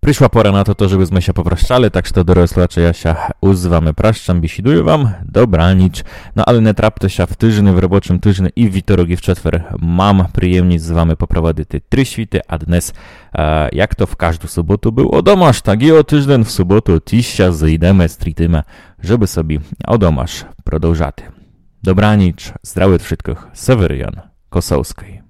Przyszła pora na to, żebyśmy się popraszczali, tak że dorosłacze ja się z wami praszczam, bisiduję wam, dobranic. No ale nie trapte się w tyżny, w roboczym tyżny i w wtorok i w czwartek mam przyjemność z wami poprowadzić 3 świty, a dnes, jak to w każdą sobotu był odomasz, tak i o tyżden w sobotu tiścia zejdziemy, stritymy, żeby sobie odomasz продовжати. Dobranic, zdrowych wszystkich, Seweryjan Kosowski.